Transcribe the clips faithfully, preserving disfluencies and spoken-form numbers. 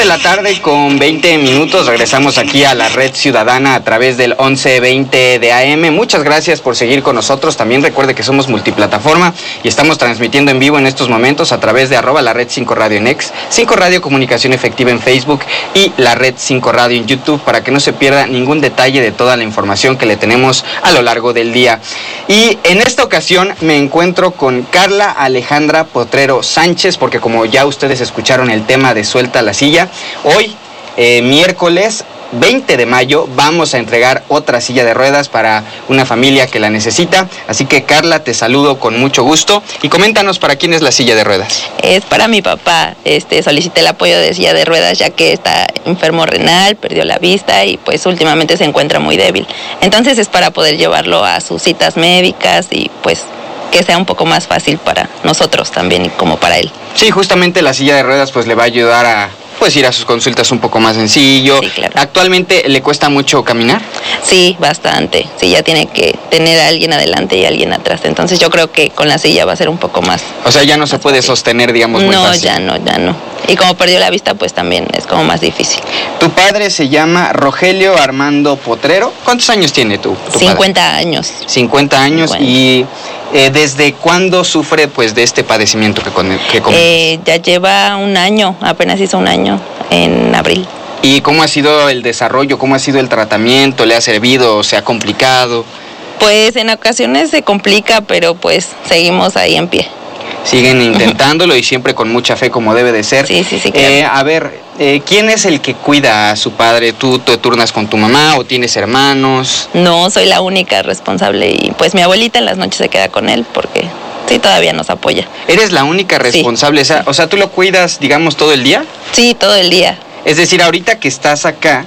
de la tarde con veinte minutos, regresamos aquí a la Red Ciudadana a través del once veinte de A M. Muchas gracias por seguir con nosotros. También recuerde que somos multiplataforma y estamos transmitiendo en vivo en estos momentos a través de arroba la red cinco radio en X, cinco Radio Comunicación Efectiva en Facebook y la red cinco Radio en YouTube, para que no se pierda ningún detalle de toda la información que le tenemos a lo largo del día. Y en esta ocasión me encuentro con Carla Alejandra Potrero Sánchez, porque como ya ustedes escucharon el tema de Suelta la Silla, hoy, eh, miércoles veinte de mayo, vamos a entregar otra silla de ruedas para una familia que la necesita. Así que, Carla, te saludo con mucho gusto y coméntanos para quién es la silla de ruedas. Es para mi papá. Este, solicité el apoyo de silla de ruedas ya que está enfermo renal, perdió la vista y pues últimamente se encuentra muy débil. Entonces es para poder llevarlo a sus citas médicas y pues que sea un poco más fácil para nosotros también y como para él. Sí, justamente la silla de ruedas pues le va a ayudar a pues ir a sus consultas un poco más sencillo. Sí, claro. ¿Actualmente le cuesta mucho caminar? Sí, bastante. Sí, ya tiene que tener a alguien adelante y a alguien atrás. Entonces yo creo que con la silla va a ser un poco más. O sea, ya no se puede fácil. sostener, digamos, muy no, fácil. No, ya no, ya no. Y como perdió la vista, pues también es como más difícil. Tu padre se llama Rogelio Armando Potrero. ¿Cuántos años tiene tu, tu cincuenta padre? años. cincuenta años. cincuenta. Y eh, ¿desde cuándo sufre pues de este padecimiento que, con, que comentas? Eh, ya lleva un año, apenas hizo un año en abril. ¿Y cómo ha sido el desarrollo? ¿Cómo ha sido el tratamiento? ¿Le ha servido o se ha complicado? Pues en ocasiones se complica, pero pues seguimos ahí en pie. Siguen intentándolo y siempre con mucha fe, como debe de ser. Sí, sí, sí. Claro. Eh, a ver, eh, ¿quién es el que cuida a su padre? ¿Tú te turnas con tu mamá o tienes hermanos? No, soy la única responsable y pues mi abuelita en las noches se queda con él porque sí, todavía nos apoya. ¿Eres la única responsable? Sí. O sea, ¿tú lo cuidas, digamos, todo el día? Sí, todo el día. Es decir, ahorita que estás acá,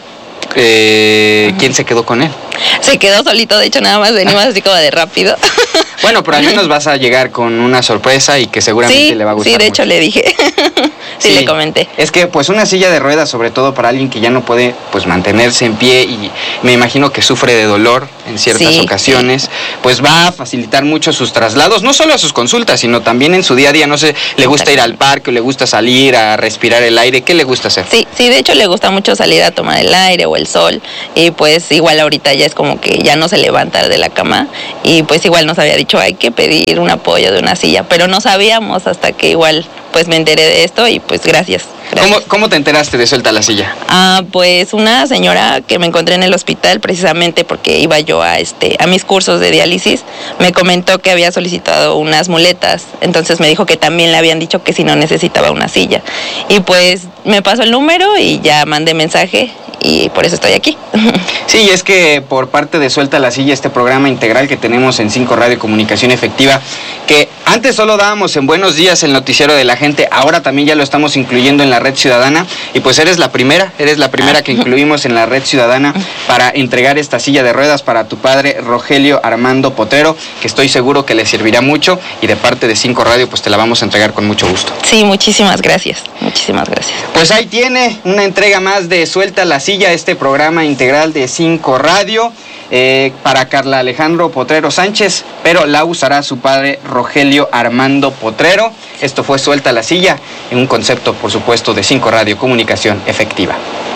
eh, uh-huh. ¿quién se quedó con él? Se quedó solito, de hecho nada más venimos así como de rápido. Bueno, pero al menos vas a llegar con una sorpresa y que seguramente sí, le va a gustar. Sí, de mucho. hecho le dije. sí, sí, le comenté. Es que pues una silla de ruedas, sobre todo para alguien que ya no puede pues mantenerse en pie y me imagino que sufre de dolor en ciertas sí, ocasiones, sí. pues va a facilitar mucho sus traslados, no solo a sus consultas, sino también en su día a día. No sé, le gusta ir al parque o le gusta salir a respirar el aire. ¿Qué le gusta hacer? Sí, sí, de hecho le gusta mucho salir a tomar el aire o el sol y pues igual ahorita ya es como que ya no se levanta de la cama y pues igual nos había dicho hay que pedir un apoyo de una silla, pero no sabíamos hasta que igual pues me enteré de esto y pues gracias. gracias. ¿Cómo, ¿Cómo te enteraste de Suelta la Silla? Ah, pues una señora que me encontré en el hospital precisamente porque iba yo a este a mis cursos de diálisis, me comentó que había solicitado unas muletas, entonces me dijo que también le habían dicho que si no necesitaba una silla y pues me pasó el número y ya mandé mensaje y por eso estoy aquí. Sí, es que por parte de Suelta la Silla, este programa integral que tenemos en cinco Radio Comunicación Efectiva, que antes solo dábamos en Buenos Días el noticiero de la gente, ahora también ya lo estamos incluyendo en la Red Ciudadana y pues eres la primera, eres la primera que incluimos en la Red Ciudadana para entregar esta silla de ruedas para tu padre Rogelio Armando Potrero, que estoy seguro que le servirá mucho y de parte de cinco Radio pues te la vamos a entregar con mucho gusto. Sí, muchísimas gracias, muchísimas gracias. Pues ahí tiene una entrega más de Suelta la Silla, este programa integral de cinco Radio. Eh, para Carla Alejandro Potrero Sánchez, pero la usará su padre Rogelio Armando Potrero. Esto fue Suelta la Silla, en un concepto, por supuesto, de cinco Radio Comunicación Efectiva.